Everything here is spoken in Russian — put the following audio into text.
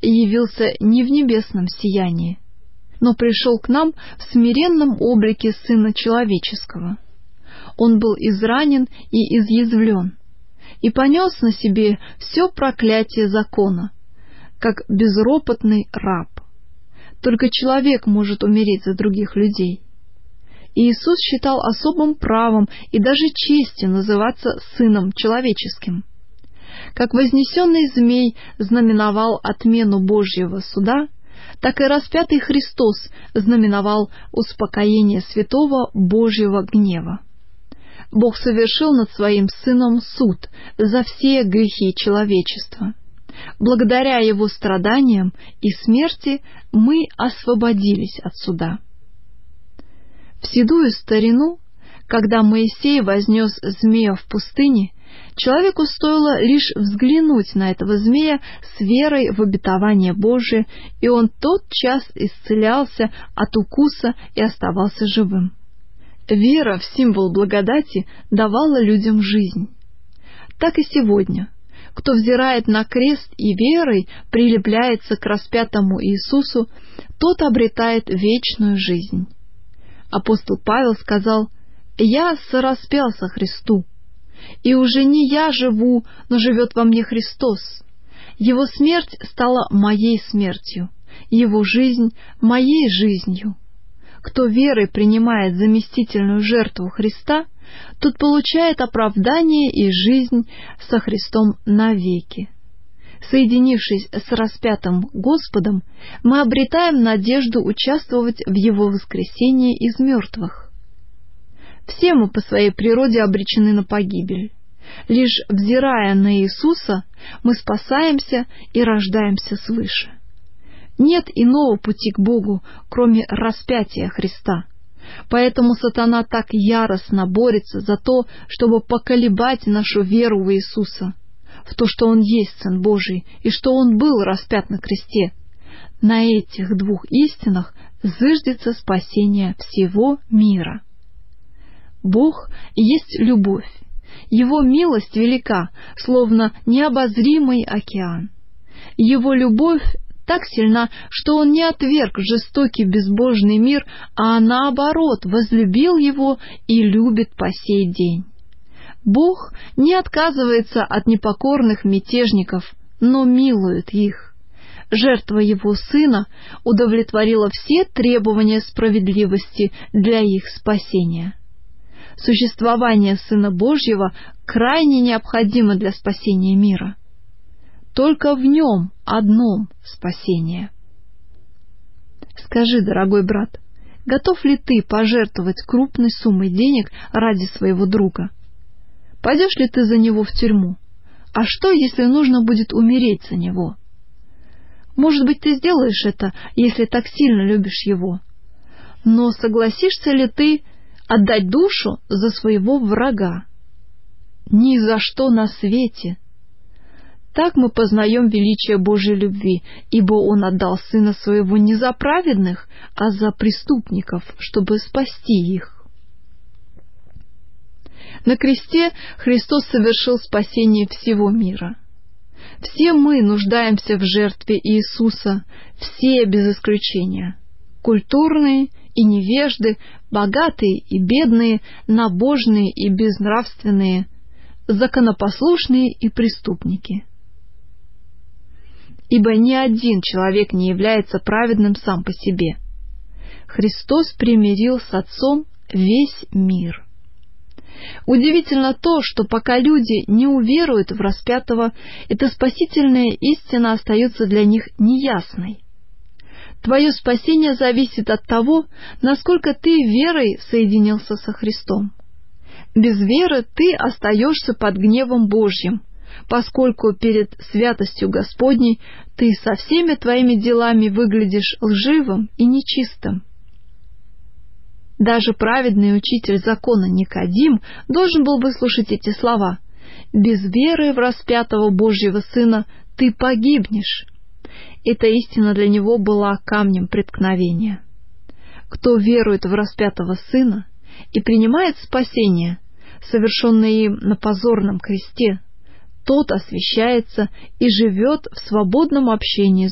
явился не в небесном сиянии, но пришел к нам в смиренном облике Сына Человеческого. Он был изранен и изъязвлен, и понес на себе все проклятие закона, как безропотный раб. Только человек может умереть за других людей. И Иисус считал особым правом и даже честью называться Сыном Человеческим. Как вознесенный змей знаменовал отмену Божьего суда, так и распятый Христос знаменовал успокоение святого Божьего гнева. Бог совершил над Своим Сыном суд за все грехи человечества. Благодаря Его страданиям и смерти мы освободились от суда. В седую старину, когда Моисей вознес змея в пустыне, человеку стоило лишь взглянуть на этого змея с верой в обетование Божие, и он тотчас исцелялся от укуса и оставался живым. Вера в символ благодати давала людям жизнь. Так и сегодня. Кто взирает на крест и верой прилепляется к распятому Иисусу, тот обретает вечную жизнь. Апостол Павел сказал: «Я сораспялся Христу, и уже не я живу, но живет во мне Христос. Его смерть стала моей смертью, Его жизнь — моей жизнью». Кто верой принимает заместительную жертву Христа, тот получает оправдание и жизнь со Христом навеки. Соединившись с распятым Господом, мы обретаем надежду участвовать в Его воскресении из мертвых. Все мы по своей природе обречены на погибель. Лишь взирая на Иисуса, мы спасаемся и рождаемся свыше. Нет иного пути к Богу, кроме распятия Христа. Поэтому сатана так яростно борется за то, чтобы поколебать нашу веру в Иисуса, в то, что Он есть Сын Божий и что Он был распят на кресте. На этих двух истинах зыждется спасение всего мира. Бог есть любовь. Его милость велика, словно необозримый океан. Его любовь так сильна, что Он не отверг жестокий безбожный мир, а наоборот возлюбил его и любит по сей день. Бог не отказывается от непокорных мятежников, но милует их. Жертва Его Сына удовлетворила все требования справедливости для их спасения. Существование Сына Божьего крайне необходимо для спасения мира. Только в Нем одном спасение. Скажи, дорогой брат, готов ли ты пожертвовать крупной суммой денег ради своего друга? Пойдешь ли ты за него в тюрьму? А что, если нужно будет умереть за него? Может быть, ты сделаешь это, если так сильно любишь его. Но согласишься ли ты отдать душу за своего врага? Ни за что на свете. Так мы познаем величие Божьей любви, ибо Он отдал Сына Своего не за праведных, а за преступников, чтобы спасти их. На кресте Христос совершил спасение всего мира. Все мы нуждаемся в жертве Иисуса, все без исключения. Культурные и невежды, богатые и бедные, набожные и безнравственные, законопослушные и преступники. Ибо ни один человек не является праведным сам по себе. Христос примирил с Отцом весь мир. Удивительно то, что пока люди не уверуют в распятого, эта спасительная истина остается для них неясной. Твое спасение зависит от того, насколько ты верой соединился со Христом. Без веры ты остаешься под гневом Божьим, поскольку перед святостью Господней ты со всеми твоими делами выглядишь лживым и нечистым. Даже праведный учитель закона Никодим должен был выслушать эти слова: «Без веры в распятого Божьего Сына ты погибнешь». Эта истина для него была камнем преткновения. Кто верует в распятого Сына и принимает спасение, совершенное им на позорном кресте, тот освящается и живет в свободном общении с